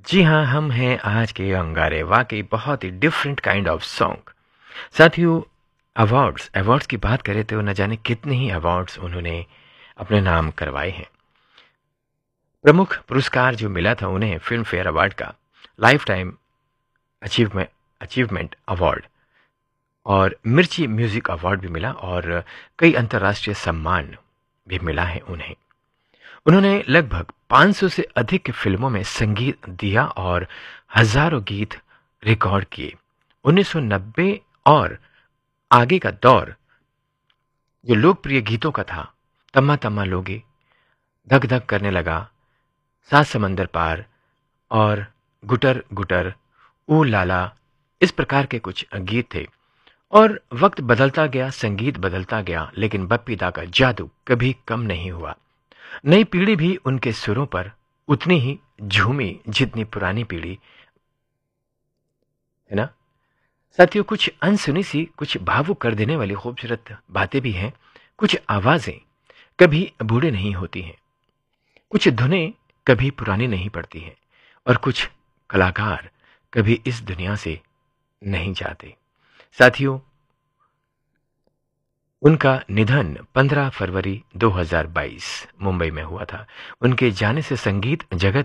जी हाँ, हम हैं आज के अंगारे, वाक़ई बहुत ही डिफरेंट काइंड ऑफ सॉन्ग। साथियों, अवार्ड्स अवार्ड्स की बात करें तो न जाने कितने ही अवार्ड्स उन्होंने अपने नाम करवाए हैं। प्रमुख पुरस्कार जो मिला था उन्हें फ़िल्म फेयर अवार्ड का life time achievement achievement award और मिर्ची म्यूज़िक अवार्ड भी मिला और कई अंतर्राष्ट्रीय सम्मान भी मिला है उन्हें। उन्होंने लगभग 500 से अधिक फ़िल्मों में संगीत दिया और हज़ारों गीत रिकॉर्ड किए। 1990 और आगे का दौर जो लोकप्रिय गीतों का था, तम्मा तम्मा लोगे, धक धक करने लगा, सात समंदर पार और गुटर गुटर, ओ लाला, इस प्रकार के कुछ गीत थे। और वक्त बदलता गया, संगीत बदलता गया, लेकिन बप्पी दा का जादू कभी कम नहीं हुआ। नई पीढ़ी भी उनके सुरों पर उतनी ही झूमी जितनी पुरानी पीढ़ी, है ना। साथियों, कुछ अनसुनी सी, कुछ भावुक कर देने वाली खूबसूरत बातें भी हैं। कुछ आवाजें कभी बूढ़े नहीं होती हैं, कुछ धुनें कभी पुरानी नहीं पड़ती हैं और कुछ कलाकार कभी इस दुनिया से नहीं जाते। साथियों, उनका निधन 15 फरवरी 2022 मुंबई में हुआ था। उनके जाने से संगीत जगत